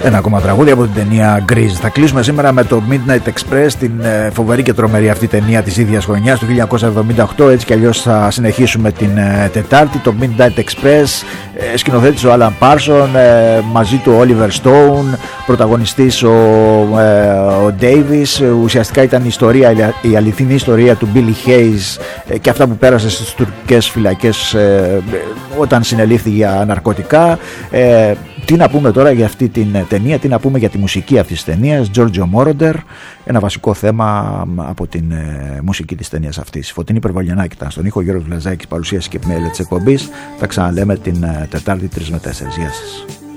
Ένα ακόμα τραγούδι από την ταινία Grease. Θα κλείσουμε σήμερα με το Midnight Express, την φοβερή και τρομερή αυτή ταινία της ίδιας χρονιάς του 1978. Έτσι κι αλλιώς θα συνεχίσουμε την Τετάρτη. Το Midnight Express, σκηνοθέτης ο Alan Parson, μαζί του Oliver Stone, πρωταγωνιστής ο Davis. Ουσιαστικά ήταν η αληθινή ιστορία του Billy Hayes και αυτά που πέρασε στις τουρκικές φυλακές όταν συνελήφθη για ναρκωτικά. Τι να πούμε τώρα για αυτή την ταινία, τι να πούμε για τη μουσική αυτής της ταινίας, Giorgio Moroder, ένα βασικό θέμα από την μουσική της ταινίας αυτής. Φωτεινή Περβολιανάκη ήταν στον ήχο, Γιώργος Βλαζάκης, παρουσίαση και επιμέλεια της εκπομπής. Θα ξαναλέμε την Τετάρτη 3 με 4. Γεια σας.